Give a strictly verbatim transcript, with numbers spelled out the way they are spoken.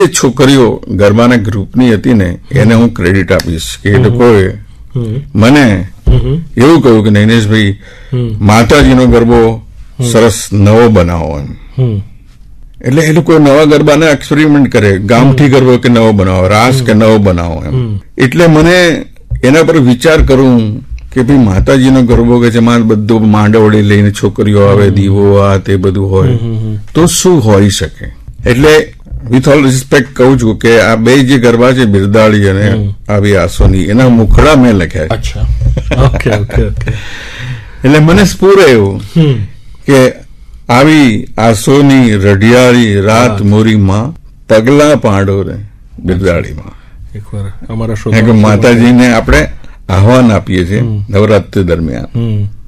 એ છોકરીઓ ગરબાના ગ્રુપની હતી ને એને હું ક્રેડિટ આપીશ કે એ લોકોએ મને એવું કહ્યું કે નૈનેશભાઈ માતાજીનો ગરબો સરસ નવો બનાવો એમ. એટલે એ લોકો નવા ગરબાને એક્સપેરિમેન્ટ કરે, ગામઠી ગરબો કે નવો બનાવો, રાસ કે નવો બનાવો એમ. એટલે મને એના પર વિચાર કરું કે ભાઈ માતાજીનો ગરબો કે જેમાં બધું માંડવડી લઈને છોકરીઓ આવે, દીવો આ તે બધું હોય તો શું હોઈ શકે. એટલે વિથ ઓલ રિસ્પેક્ટ કહું છું કે આ બે જે ગરબા છે બિરદાળી અને આવી આસોની એના મુખડા મેં લખ્યા છે. એટલે મને સ્ફૂરે એવું કે આવી આસોની રઢિયાળી રાત મોરીમાં પગલા પાંડો રે બિરદાળીમાં. માતાજીને આપણે આહવાન આપીએ છીએ નવરાત્રી દરમિયાન